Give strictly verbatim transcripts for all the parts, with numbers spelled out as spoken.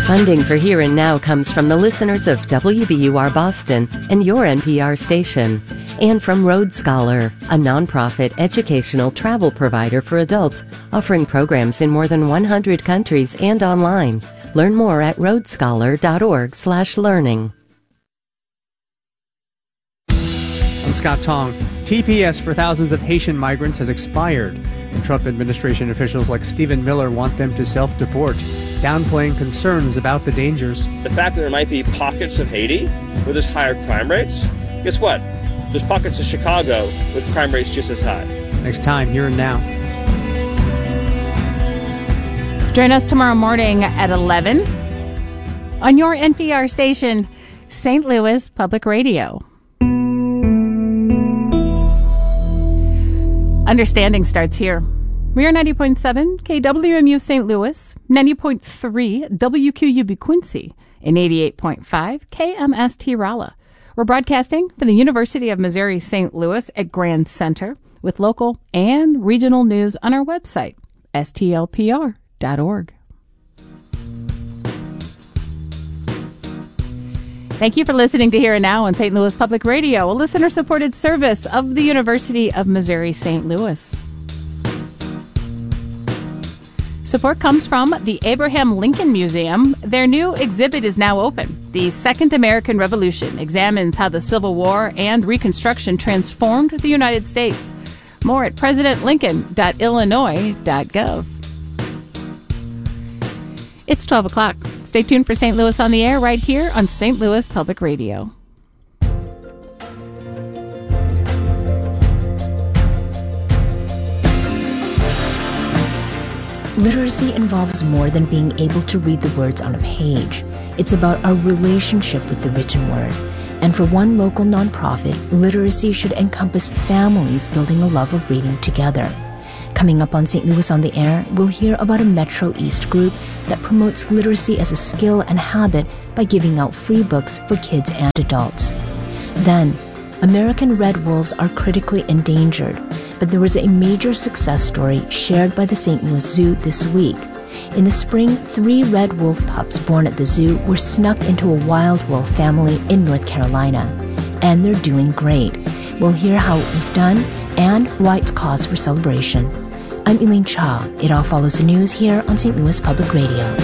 Funding for Here and Now comes from the listeners of W B U R Boston and your N P R station, and from Road Scholar, a nonprofit educational travel provider for adults offering programs in more than one hundred countries and online. Learn more at roadscholar.org slash learning. I'm Scott Tong. T P S for thousands of Haitian migrants has expired, and Trump administration officials like Stephen Miller want them to self-deport, downplaying concerns about the dangers. The fact that there might be pockets of Haiti where there's higher crime rates, guess what? There's pockets of Chicago with crime rates just as high. Next time, Here and Now. Join us tomorrow morning at eleven on your N P R station, Saint Louis Public Radio. Understanding starts here. We are ninety point seven K W M U Saint Louis, ninety point three W Q U B Quincy, and eighty-eight point five K M S T Rolla. We're broadcasting from the University of Missouri Saint Louis at Grand Center with local and regional news on our website, S T L P R dot org. Thank you for listening to Here and Now on Saint Louis Public Radio, a listener-supported service of the University of Missouri Saint Louis. Support comes from the Abraham Lincoln Museum. Their new exhibit is now open. The Second American Revolution examines how the Civil War and Reconstruction transformed the United States. More at president lincoln dot illinois dot gov. It's twelve o'clock. Stay tuned for Saint Louis on the Air right here on Saint Louis Public Radio. Literacy involves more than being able to read the words on a page. It's about our relationship with the written word. And for one local nonprofit, literacy should encompass families building a love of reading together. Coming up on Saint Louis on the Air, we'll hear about a Metro East group that promotes literacy as a skill and habit by giving out free books for kids and adults. Then, American red wolves are critically endangered, but there was a major success story shared by the Saint Louis Zoo this week. In the spring, three red wolf pups born at the zoo were snuck into a wild wolf family in North Carolina, and they're doing great. We'll hear how it was done and why it's cause for celebration. I'm Elaine Cha. It all follows the news here on Saint Louis Public Radio.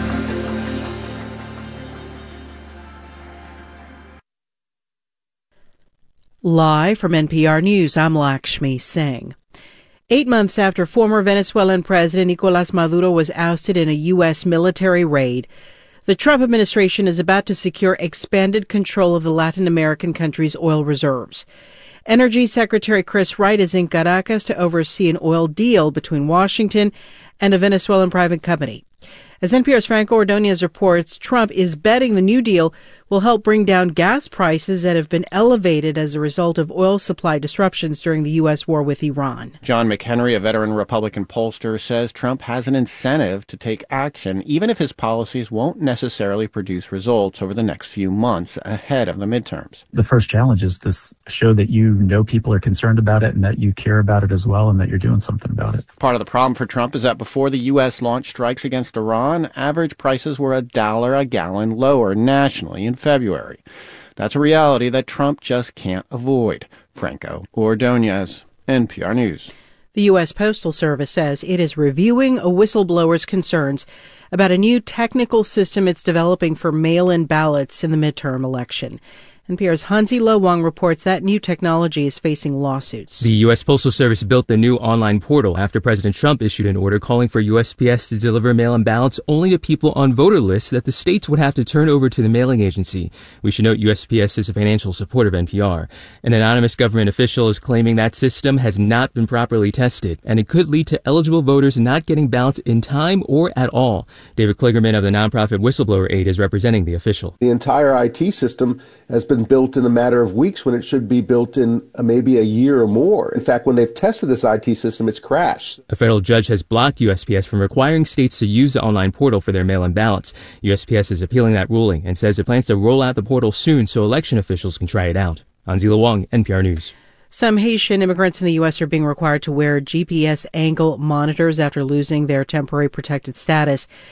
Live from N P R News, I'm Lakshmi Singh. Eight months after former Venezuelan President Nicolás Maduro was ousted in a U S military raid, the Trump administration is about to secure expanded control of the Latin American country's oil reserves. Energy Secretary Chris Wright is in Caracas to oversee an oil deal between Washington and a Venezuelan private company. As N P R's Franco Ordonez reports, Trump is betting the new deal will help bring down gas prices that have been elevated as a result of oil supply disruptions during the U S war with Iran. John McHenry, a veteran Republican pollster, says Trump has an incentive to take action, even if his policies won't necessarily produce results over the next few months ahead of the midterms. The first challenge is to show that you know people are concerned about it and that you care about it as well and that you're doing something about it. Part of the problem for Trump is that before the U S launched strikes against Iran, average prices were a dollar a gallon lower nationally in February. That's a reality that Trump just can't avoid. Franco Ordonez, N P R News. The U S Postal Service says it is reviewing a whistleblower's concerns about a new technical system it's developing for mail-in ballots in the midterm election. N P R's Hansi Lo Wang reports that new technology is facing lawsuits. The U S Postal Service built the new online portal after President Trump issued an order calling for U S P S to deliver mail-in ballots only to people on voter lists that the states would have to turn over to the mailing agency. We should note U S P S is a financial supporter of N P R. An anonymous government official is claiming that system has not been properly tested, and it could lead to eligible voters not getting ballots in time or at all. David Kligerman of the nonprofit Whistleblower Aid is representing the official. The entire I T system has been built in a matter of weeks when it should be built in uh, maybe a year or more. In fact, when they've tested this I T system, it's crashed. A federal judge has blocked U S P S from requiring states to use the online portal for their mail-in ballots. U S P S is appealing that ruling and says it plans to roll out the portal soon so election officials can try it out. Hansi Lo Wang, N P R News. Some Haitian immigrants in the U S are being required to wear G P S angle monitors after losing their temporary protected status.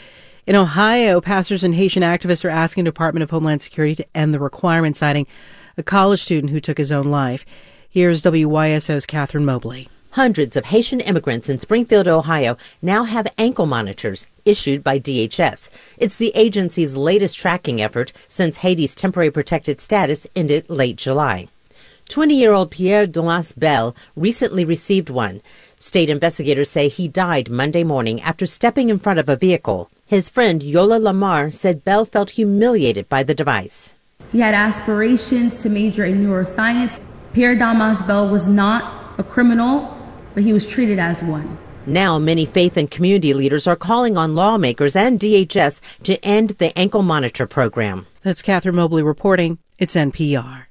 In Ohio, pastors and Haitian activists are asking the Department of Homeland Security to end the requirement, citing a college student who took his own life. Here's W Y S O's Catherine Mobley. Hundreds of Haitian immigrants in Springfield, Ohio, now have ankle monitors issued by D H S. It's the agency's latest tracking effort since Haiti's temporary protected status ended late July. twenty-year-old Pierre Dumas Bell recently received one. State investigators say he died Monday morning after stepping in front of a vehicle. His friend Yola Lamar said Bell felt humiliated by the device. He had aspirations to major in neuroscience. Pierre Dumas Bell was not a criminal, but he was treated as one. Now, many faith and community leaders are calling on lawmakers and D H S to end the ankle monitor program. That's Catherine Mobley reporting. It's N P R.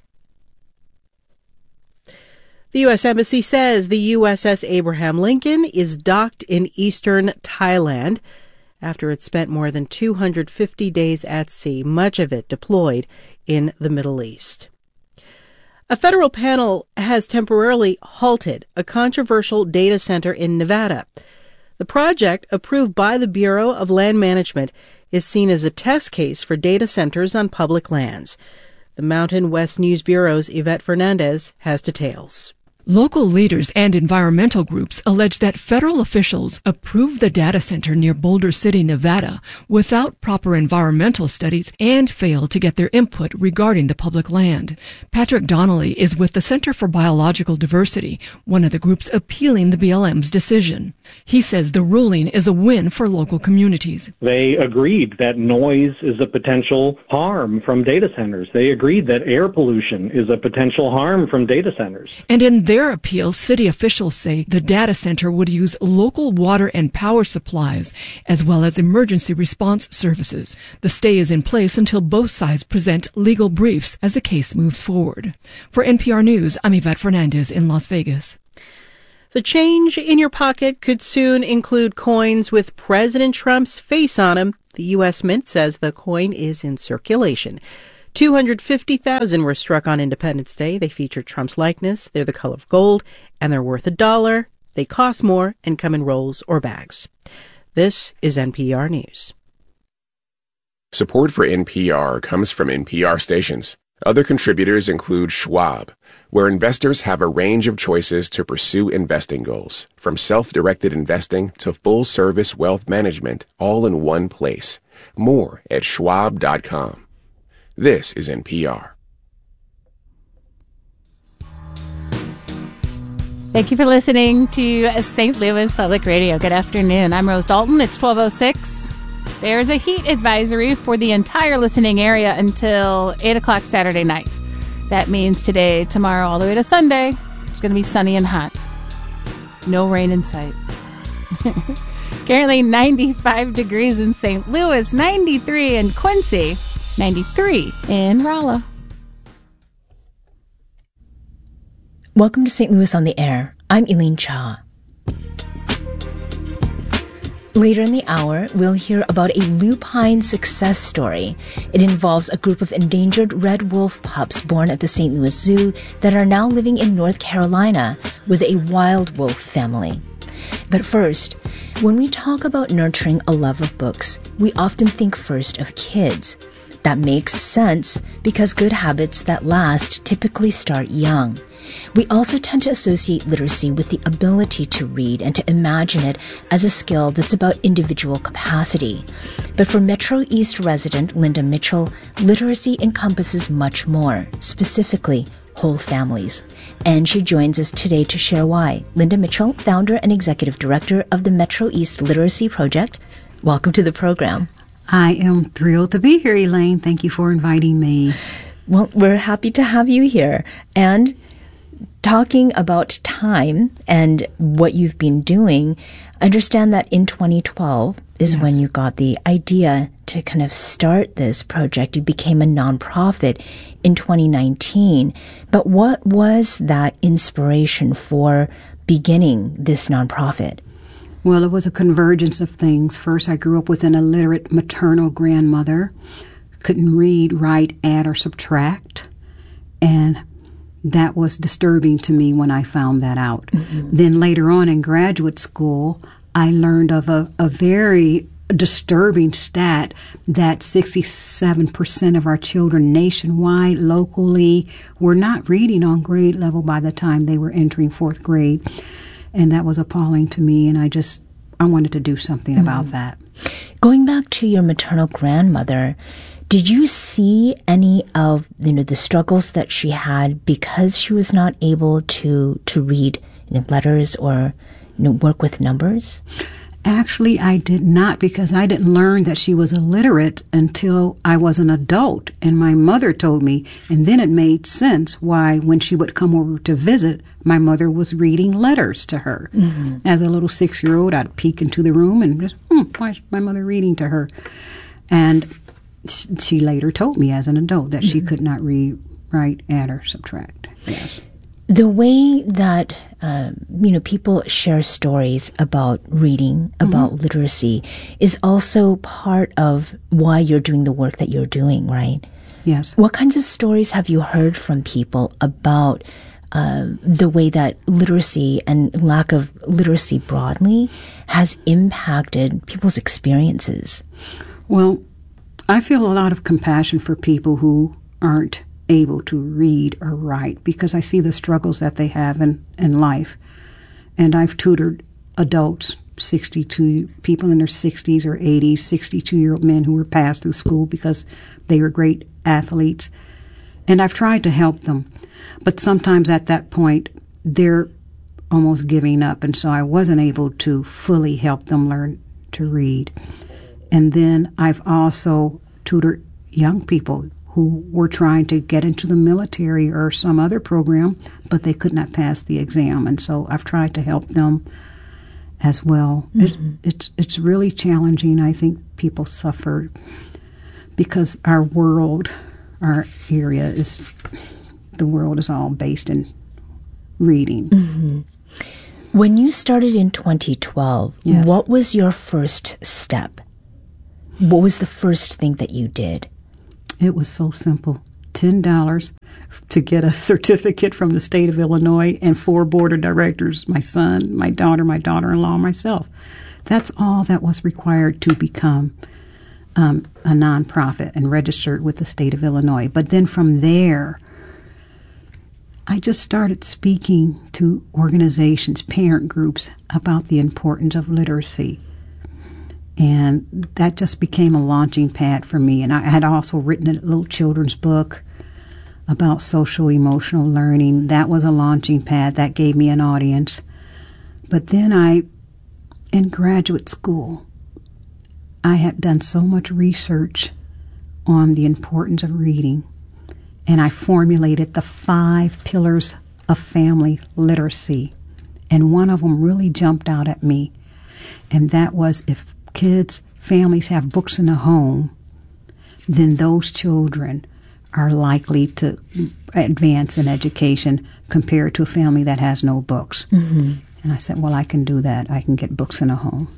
The U S Embassy says the U S S Abraham Lincoln is docked in eastern Thailand after it spent more than two hundred fifty days at sea, much of it deployed in the Middle East. A federal panel has temporarily halted a controversial data center in Nevada. The project, approved by the Bureau of Land Management, is seen as a test case for data centers on public lands. The Mountain West News Bureau's Yvette Fernandez has details. Local leaders and environmental groups allege that federal officials approved the data center near Boulder City, Nevada, without proper environmental studies and failed to get their input regarding the public land. Patrick Donnelly is with the Center for Biological Diversity, one of the groups appealing the B L M's decision. He says the ruling is a win for local communities. They agreed that noise is a potential harm from data centers. They agreed that air pollution is a potential harm from data centers. And in their their appeal, city officials say the data center would use local water and power supplies, as well as emergency response services. The stay is in place until both sides present legal briefs as the case moves forward. For N P R News, I'm Yvette Fernandez in Las Vegas. The change in your pocket could soon include coins with President Trump's face on them. The U S Mint says the coin is in circulation. two hundred fifty thousand were struck on Independence Day. They feature Trump's likeness. They're the color of gold, and they're worth a dollar. They cost more and come in rolls or bags. This is N P R News. Support for N P R comes from N P R stations. Other contributors include Schwab, where investors have a range of choices to pursue investing goals, from self-directed investing to full-service wealth management, all in one place. More at schwab dot com. This is N P R. Thank you for listening to Saint Louis Public Radio. Good afternoon. I'm Rose Dalton. It's twelve oh six. There's a heat advisory for the entire listening area until eight o'clock Saturday night. That means today, tomorrow, all the way to Sunday, it's going to be sunny and hot. No rain in sight. Currently ninety-five degrees in Saint Louis, ninety-three in Quincy, ninety-three in Rolla. Welcome to Saint Louis on the Air. I'm Elaine Cha. Later in the hour, we'll hear about a lupine success story. It involves a group of endangered red wolf pups born at the Saint Louis Zoo that are now living in North Carolina with a wild wolf family. But first, when we talk about nurturing a love of books, we often think first of kids. That makes sense because good habits that last typically start young. We also tend to associate literacy with the ability to read and to imagine it as a skill that's about individual capacity. But for Metro East resident Linda Mitchell, literacy encompasses much more, specifically whole families. And she joins us today to share why. Linda Mitchell, founder and executive director of the Metro East Literacy Project. Welcome to the program. I am thrilled to be here, Elaine. Thank you for inviting me. Well, we're happy to have you here. And talking about time and what you've been doing, I understand that in twenty twelve is yes. when you got the idea to kind of start this project. You became a nonprofit in twenty nineteen. But what was that inspiration for beginning this nonprofit? Well, it was a convergence of things. First, I grew up with an illiterate maternal grandmother, couldn't read, write, add, or subtract, and that was disturbing to me when I found that out. Mm-hmm. Then later on in graduate school, I learned of a, a very disturbing stat that sixty-seven percent of our children nationwide, locally, were not reading on grade level by the time they were entering fourth grade. And that was appalling to me, and I just, I wanted to do something mm-hmm. about that. Going back to your maternal grandmother, did you see any of, you know, the struggles that she had because she was not able to, to read, you know, letters or, you know, work with numbers? Actually, I did not, because I didn't learn that she was illiterate until I was an adult, and my mother told me, and then it made sense why when she would come over to visit, my mother was reading letters to her. Mm-hmm. As a little six-year-old, I'd peek into the room and just, hmm, why is my mother reading to her? And she later told me as an adult that mm-hmm. she could not read, write, add, or subtract. Yes. The way that, uh, you know, people share stories about reading, about mm-hmm. literacy, is also part of why you're doing the work that you're doing, right? Yes. What kinds of stories have you heard from people about uh, the way that literacy and lack of literacy broadly has impacted people's experiences? Well, I feel a lot of compassion for people who aren't able to read or write, because I see the struggles that they have in, in life. And I've tutored adults, sixty-two people in their sixties or eighties, sixty-two-year-old men who were passed through school because they were great athletes. And I've tried to help them. But sometimes at that point, they're almost giving up. And so I wasn't able to fully help them learn to read. And then I've also tutored young people who were trying to get into the military or some other program, but they could not pass the exam. And so I've tried to help them as well. Mm-hmm. It, it's it's really challenging. I think people suffer because our world, our area is, the world is all based in reading. Mm-hmm. When you started in twenty twelve, yes. What was your first step? What was the first thing that you did? It was so simple. ten dollars to get a certificate from the state of Illinois and four board of directors, my son, my daughter, my daughter-in-law, myself. That's all that was required to become um, a nonprofit and registered with the state of Illinois. But then from there, I just started speaking to organizations, parent groups, about the importance of literacy. And that just became a launching pad for me. And I had also written a little children's book about social emotional learning. That was a launching pad. That gave me an audience. But then I, in graduate school, I had done so much research on the importance of reading. And I formulated the five pillars of family literacy. And one of them really jumped out at me. And that was, if kids, families have books in the home, then those children are likely to advance in education compared to a family that has no books. Mm-hmm. And I said, well, I can do that. I can get books in a home.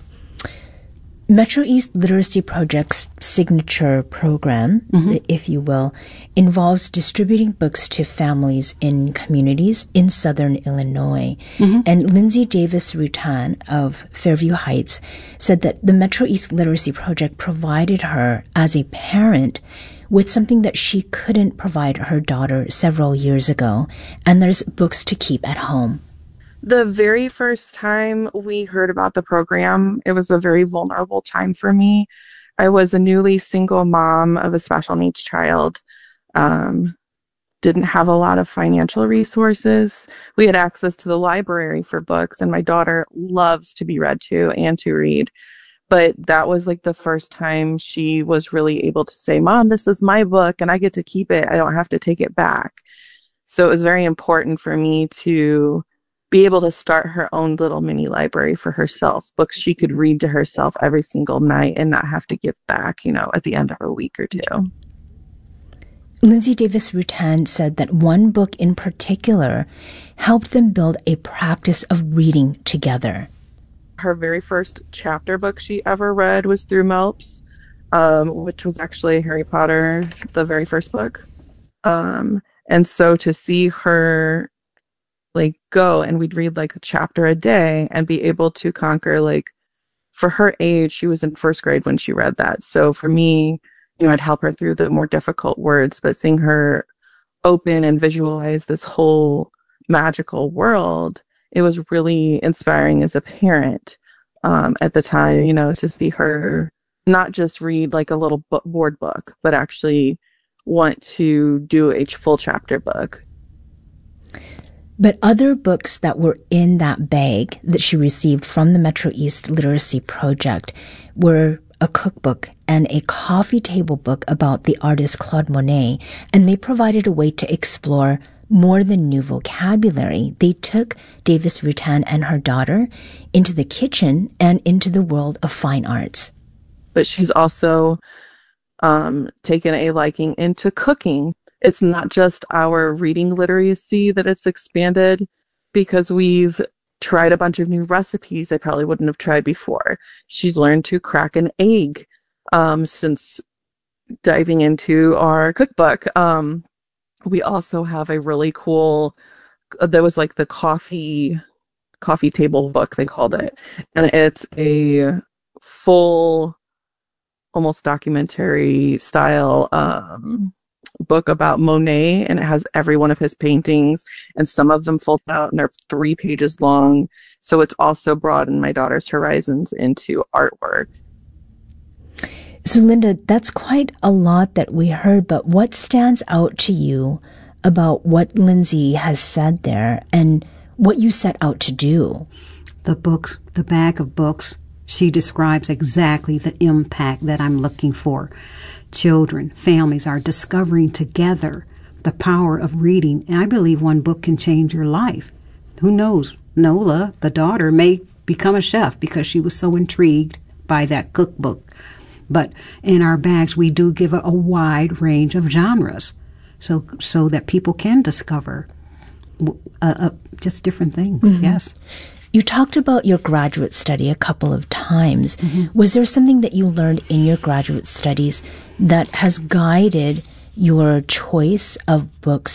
Metro East Literacy Project's signature program, mm-hmm. if you will, involves distributing books to families in communities in southern Illinois. Mm-hmm. And Lindsay Davis Rutan of Fairview Heights said that the Metro East Literacy Project provided her, as a parent, with something that she couldn't provide her daughter several years ago, and there's books to keep at home. The very first time we heard about the program, it was a very vulnerable time for me. I was a newly single mom of a special needs child, um, didn't have a lot of financial resources. We had access to the library for books, and my daughter loves to be read to and to read. But that was like the first time she was really able to say, Mom, this is my book and I get to keep it. I don't have to take it back. So it was very important for me to be able to start her own little mini library for herself, books she could read to herself every single night and not have to give back, you know, at the end of a week or two. Lindsay Davis Rutan said that one book in particular helped them build a practice of reading together. Her very first chapter book she ever read was through Melps, um, which was actually Harry Potter, the very first book. Um, and so to see her like go and we'd read like a chapter a day and be able to conquer like for her age, she was in first grade when she read that. So for me, you know, I'd help her through the more difficult words, but seeing her open and visualize this whole magical world, it was really inspiring as a parent um, at the time, you know, to see her not just read like a little book, board book, but actually want to do a full chapter book. But other books that were in that bag that she received from the Metro East Literacy Project were a cookbook and a coffee table book about the artist Claude Monet, and they provided a way to explore more than new vocabulary. They took Davis Rutan and her daughter into the kitchen and into the world of fine arts. But she's also um, taken a liking into cooking. It's not just our reading literacy that it's expanded, because we've tried a bunch of new recipes I probably wouldn't have tried before. She's learned to crack an egg um, since diving into our cookbook. Um, we also have a really cool, uh, there was like the coffee, coffee table book, they called it. And it's a full, almost documentary style um, book about Monet, and it has every one of his paintings, and some of them fold out and they're three pages long. So it's also broadened my daughter's horizons into artwork. So Linda, that's quite a lot that we heard, but what stands out to you about what Lindsay has said there and what you set out to do? The books, the bag of books, she describes exactly the impact that I'm looking for. Children, families are discovering together the power of reading, and I believe one book can change your life. Who knows? Nola, the daughter, may become a chef because she was so intrigued by that cookbook. But in our bags, we do give a, a wide range of genres, so so that people can discover uh, uh, just different things. Mm-hmm. Yes. You talked about your graduate study a couple of times. Mm-hmm. Was there something that you learned in your graduate studies that has guided your choice of books